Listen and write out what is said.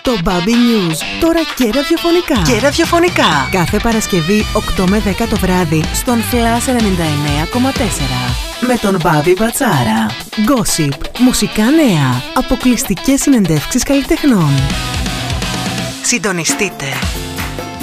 Το Baby News, τώρα και ραδιοφωνικά. Κάθε Παρασκευή 8 με 10 το βράδυ στον Flash 99,4. Με τον Μπάμπη Μπατσάρα. Gossip, μουσικά νέα, αποκλειστικές συνεντεύξεις καλλιτεχνών. Συντονιστείτε.